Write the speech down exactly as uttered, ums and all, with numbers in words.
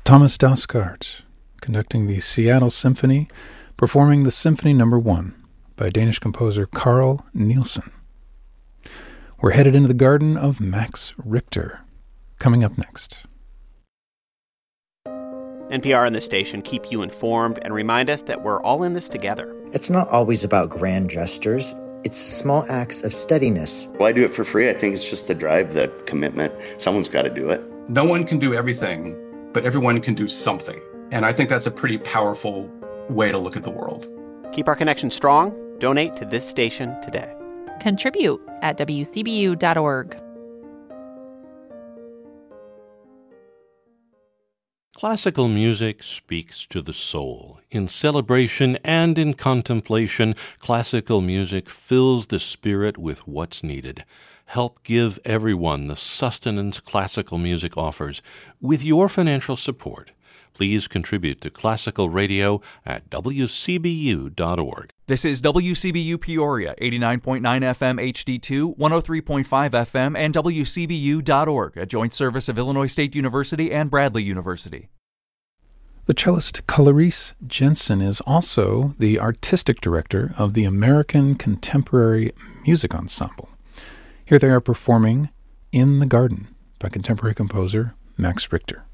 Thomas Dausgaard, conducting the Seattle Symphony, performing the Symphony Number One by Danish composer Carl Nielsen. We're headed into the garden of Max Richter. Coming up next. N P R and this station keep you informed and remind us that we're all in this together. It's not always about grand gestures. It's small acts of steadiness. Why do it for free? I think it's just the drive, the commitment. Someone's got to do it. No one can do everything, but everyone can do something. And I think that's a pretty powerful way to look at the world. Keep our connection strong. Donate to this station today. Contribute at W C B U dot org. Classical music speaks to the soul. In celebration and in contemplation, classical music fills the spirit with what's needed. Help give everyone the sustenance classical music offers with your financial support. Please contribute to classical radio at W C B U dot org. This is W C B U Peoria, eighty-nine point nine F M H D two, one oh three point five F M, and W C B U dot org, a joint service of Illinois State University and Bradley University. The cellist Clarice Jensen is also the artistic director of the American Contemporary Music Ensemble. Here they are performing In the Garden by contemporary composer Max Richter.